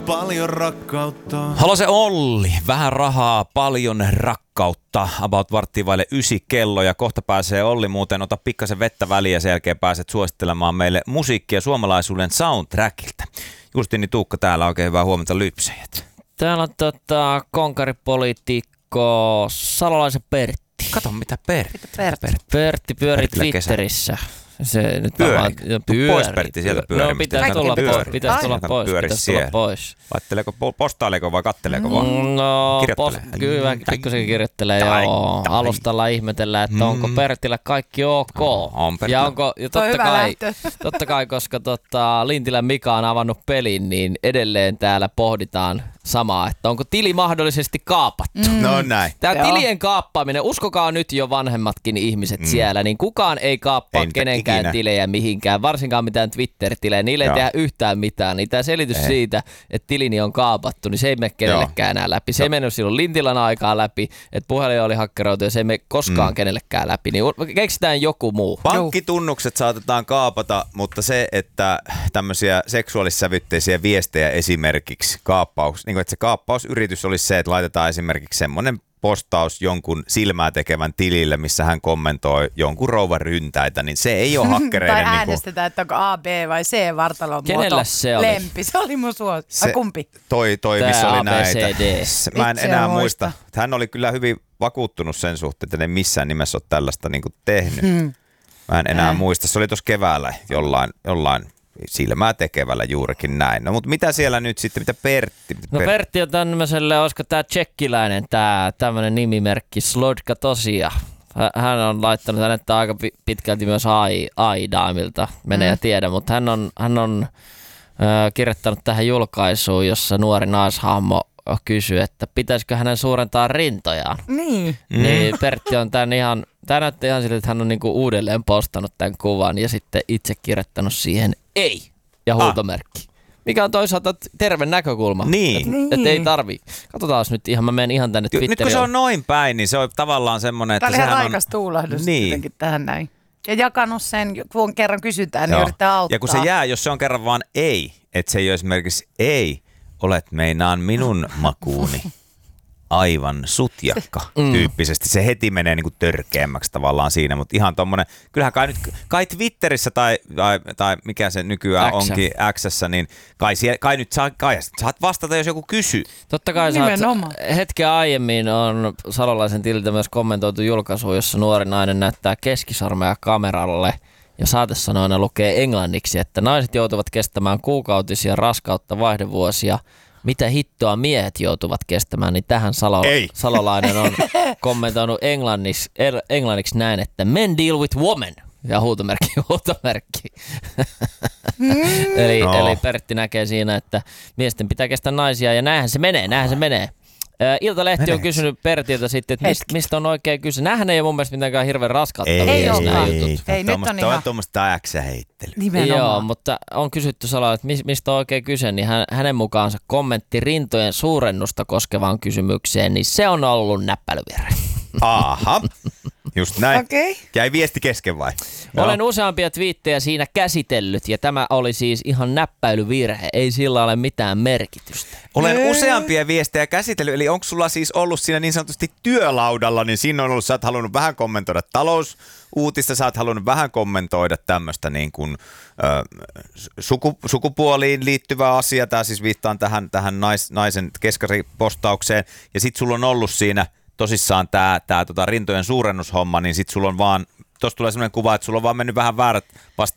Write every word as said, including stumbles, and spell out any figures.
paljon rakkautta. Halo se Olli, vähän rahaa, paljon rakkautta. About varttiin vaille ysi kello ja kohta pääsee Olli muuten. Ota pikkasen vettä väliä ja sen jälkeen pääset suosittelemaan meille musiikkia suomalaisuuden soundtrackilta. Justini Tuukka täällä, oikein hyvää huomenta lypsäjät. Täällä on tota, konkaripoliitikko Salolaisen Pertti. Kato mitä Pertti. Pertti. Pertti. Pertti pyörii Pertillä Twitterissä. Se nyt Pyöri. pyöri. Pois Pertti sieltä pyörimistä. No pitäisi tulla pois. Pitäisi tulla pois. Pitäisi tulla pois. Laitteleeko, postaileeko vai katteleeko vaan? No, post, kyllä pikkusen kirjoittelee joo. Alustalla ihmetellään, että onko Pertillä kaikki ok. On ja onko, ja totta kai, totta kai, koska tota, Lintilän Mika on avannut pelin, niin edelleen täällä pohditaan samaa, että onko tili mahdollisesti kaapattu. Mm. No näin. Tämä joo. Tilien kaappaaminen, uskokaa nyt jo vanhemmatkin ihmiset mm. siellä, niin kukaan ei kaappaa ei kenenkään ikinä tilejä mihinkään, varsinkaan mitään Twitter-tilejä. Niille ei tehdä yhtään mitään. Niin tämä selitys ei. siitä, että tilini on kaapattu, niin se ei mene kenellekään enää läpi. Se ei mennyt silloin Lintilän aikaa läpi, että puhelin oli hakkeroitu ja se ei mene koskaan mm. kenellekään läpi. Niin keksitään joku muu. Pankkitunnukset saatetaan kaapata, mutta se, että tämmöisiä seksuaalissävytteisiä viestejä esimerkiksi kaappaus, niin kuin, että se kaappausyritys olisi se, että laitetaan esimerkiksi semmoinen postaus jonkun silmää tekevän tilille, missä hän kommentoi jonkun rouvan ryntäitä, niin se ei ole hakkereiden. Tai äänestetään, että onko A, B vai C vartalon muoto se oli? lempi. Se oli mun suosikki. Ai kumpi? Toi, toi missä oli A, B, näitä. C, D. Mä en enää muista. Hän oli kyllä hyvin vakuuttunut sen suhteen, että ne missään nimessä ole tällaista niin kuin tehnyt. Hmm. Mä en enää äh. muista. Se oli tuossa keväällä jollain, jollain silmää tekevällä juurikin näin. No mutta mitä siellä nyt sitten, mitä Pertti? Mitä no Pertti on tämmöiselle, olisiko tää tsekkiläinen, tää tämmönen nimimerkki Slodka Tosia. Hän on laittanut hänet aika pitkälti myös A I-daimilta, menee mm. ja tiedä, mutta hän on, hän on äh, kirjoittanut tähän julkaisuun, jossa nuori naishahmo kysyy, että pitäisikö hänen suurentaa rintojaan. Niin. Mm. Niin Pertti on tän ihan, tää näyttää ihan siltä, että hän on niinku uudelleen postannut tämän kuvan ja sitten itse kirjoittanut siihen ei ja huutomerkki. Ah. Mikä on toisaalta terve näkökulma. Niin. Että et ei tarvi. Katsotaan nyt ihan, mä menen ihan tänne Twitteriin. Nyt kun se on noin päin, niin se on tavallaan semmoinen, että sehän on... Tämä oli ihan raikas tuulahdus niin. jotenkin tähän näin. Ja jakanut sen, kun kerran kysytään, niin yrittää auttaa. Ja kun se jää, jos se on kerran vaan ei, että se ei ole esimerkiksi ei, olet meinaan minun makuuni. Aivan sutjakka mm. tyyppisesti. Se heti menee niinku törkeämmäksi tavallaan siinä, mutta ihan tommonen, kyllähän kai nyt, kai Twitterissä tai, tai, tai mikä se nykyään X. onkin X:ssä, niin kai, siellä, kai nyt saa, kai saat vastata, jos joku kysyy. Totta kai saat, hetken aiemmin on Salolaisen tililtä myös kommentoitu julkaisu, jossa nuori nainen näyttää keskisormea kameralle ja saatesanoina lukee englanniksi, että naiset joutuvat kestämään kuukautisia raskautta vaihdevuosia. Mitä hittoa miehet joutuvat kestämään, niin tähän Salo, Salolainen on kommentoinut englanniksi, er, englanniksi näin, että men deal with women. Ja huutomerkki, huutomerkki. Mm. eli, no. eli Pertti näkee siinä, että miesten pitää kestää naisia ja näinhän se menee, näinhän se menee. Iltalehti Meneekö? on kysynyt Pertiltä sitten, että mistä, mistä on oikein kyse. Nämähän ei ole mun mielestä mitenkään hirveän raskauttavia ei, nämä ei, jutut. Ei, nyt on ihan... tuommoista äksä-heittelyä. Joo, mutta on kysytty Salaa, että mistä on oikein kyse, niin hän, hänen mukaansa kommentti rintojen suurennusta koskevaan kysymykseen, niin se on ollut näppäilyvirhe. Aha, just näin. Okay. Jäi viesti kesken vai? Olen useampia twiittejä siinä käsitellyt ja tämä oli siis ihan näppäilyvirhe, ei sillä ole mitään merkitystä. Olen Eee. useampia viestejä käsitellyt, eli onko sulla siis ollut siinä niin sanotusti työlaudalla, niin siinä on ollut, sä oot halunnut vähän kommentoida talousuutista, sä oot halunnut vähän kommentoida tämmöistä niin kuin äh, suku, sukupuoliin liittyvää asiaa, tää siis viittaan tähän, tähän nais, naisen keskaripostaukseen, ja sit sulla on ollut siinä tosissaan tää, tää tota rintojen suurennushomma, niin sit sulla on vaan, tossa tulee semmoinen kuva, että sulla on vaan mennyt vähän väärät